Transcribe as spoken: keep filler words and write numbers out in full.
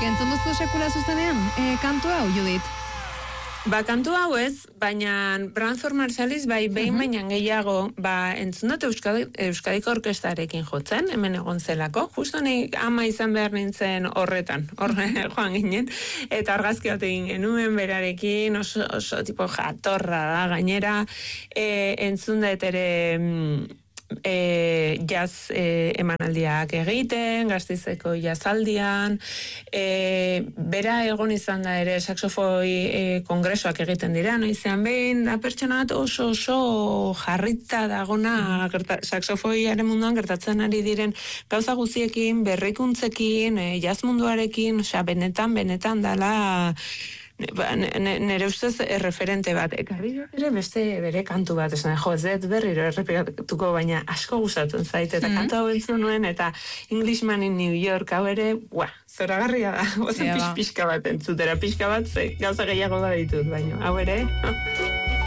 entzun duzu sekula zuzenean, e, kantu hau, Judit? Ba, kantu hau ez, baina Branford Marsalis bai behin uh-huh. baina gehiago, ba, entzun dut Euskadi, Euskadiko orkestarekin jotzen, hemen egon zelako, justo nik ama izan behar nintzen horretan, horre joan ginen, eta argazki bat egin genuen berarekin, oso, oso tipo jatorra da, gainera, e, entzun dut ere... E, jazz e, emanaldiak egiten, Gasteizeko jazzaldian, e, bera egon izan da ere saxofoi e, kongresoak egiten dira, noizean behin, da pertsona bat oso oso jarrita dagona gerta, saxofoiaren munduan gertatzen ari diren gauza guztiekin, berrikuntzekin, e, jazz munduarekin, osea, benetan, benetan dala... Ba, nire ustez erreferente bat, ekarri ere beste bere kantu bat, esan, jo, ez dut berriro errepikatuko, baina asko gustatzen zait, eta mm-hmm. kantu hau entzun nuen, eta Englishman in New York, hau ere, buah, zoragarria da, ozen yeah, pix-pixka bat entzutera, pixka bat, ze, gauza gehiago da ditut, baina, hau ere...